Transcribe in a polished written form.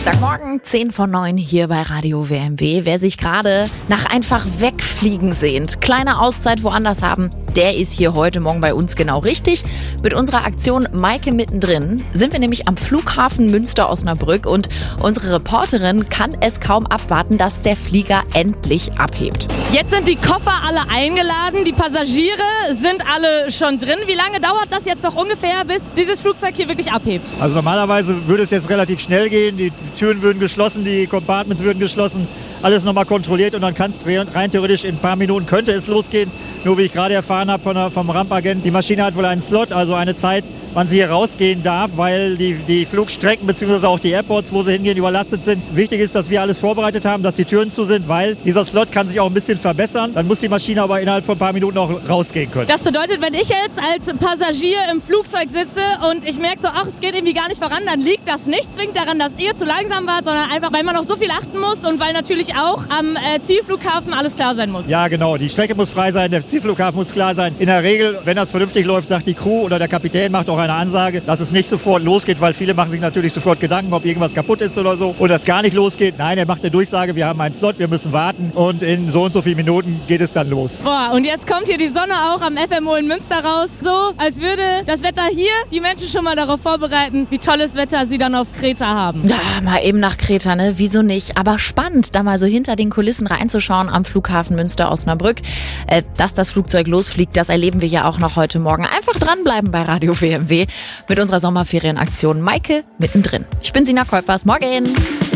Dienstagmorgen, 10:09 hier bei Radio WMW. Wer sich gerade nach einfach wegfliegen sehnt, kleine Auszeit woanders haben, der ist hier heute Morgen bei uns genau richtig. Mit unserer Aktion Maike mittendrin sind wir nämlich am Flughafen Münster-Osnabrück und unsere Reporterin kann es kaum abwarten, dass der Flieger endlich abhebt. Jetzt sind die Koffer alle eingeladen, die Passagiere sind alle schon drin. Wie lange dauert das jetzt noch ungefähr, bis dieses Flugzeug hier wirklich abhebt? Also normalerweise würde es jetzt relativ schnell gehen. Die Türen würden geschlossen, die Compartments würden geschlossen, alles nochmal kontrolliert und dann kann es rein theoretisch in ein paar Minuten könnte es losgehen. Nur wie ich gerade erfahren habe vom Rampagent, die Maschine hat wohl einen Slot, also eine Zeit, wann sie hier rausgehen darf, weil die Flugstrecken bzw. auch die Airports, wo sie hingehen, überlastet sind. Wichtig ist, dass wir alles vorbereitet haben, dass die Türen zu sind, weil dieser Slot kann sich auch ein bisschen verbessern. Dann muss die Maschine aber innerhalb von ein paar Minuten auch rausgehen können. Das bedeutet, wenn ich jetzt als Passagier im Flugzeug sitze und ich merke so, ach, es geht irgendwie gar nicht voran, dann liegt das nicht zwingend daran, dass ihr zu langsam wart, sondern einfach, weil man auf so viel achten muss und weil natürlich auch am Zielflughafen alles klar sein muss. Ja, genau. Die Strecke muss frei sein, der Zielflughafen muss klar sein. In der Regel, wenn das vernünftig läuft, sagt die Crew oder der Kapitän macht auch eine Ansage, dass es nicht sofort losgeht, weil viele machen sich natürlich sofort Gedanken, ob irgendwas kaputt ist oder so oder es gar nicht losgeht. Nein, er macht eine Durchsage, wir haben einen Slot, wir müssen warten und in so und so vielen Minuten geht es dann los. Boah, und jetzt kommt hier die Sonne auch am FMO in Münster raus, so als würde das Wetter hier die Menschen schon mal darauf vorbereiten, wie tolles Wetter sie dann auf Kreta haben. Ja, mal eben nach Kreta, ne? Wieso nicht? Aber spannend, da mal so hinter den Kulissen reinzuschauen am Flughafen Münster-Osnabrück. Dass das Flugzeug losfliegt, das erleben wir ja auch noch heute Morgen. Einfach dranbleiben bei Radio WMW mit unserer Sommerferienaktion Maike mittendrin. Ich bin Sina Kolpers. Morgen!